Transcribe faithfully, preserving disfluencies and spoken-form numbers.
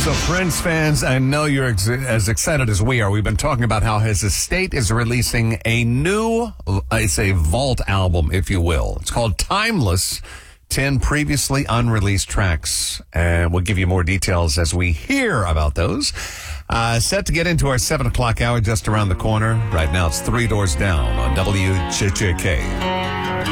So, Prince fans, I know you're ex- as excited as we are. We've been talking about how his estate is releasing a new, it's a vault album, if you will. It's called Timeless, ten previously unreleased tracks. And we'll give you more details as we hear about those. Uh, set to get into our seven o'clock hour just around the corner. Right now, it's Three Doors Down on W J J K.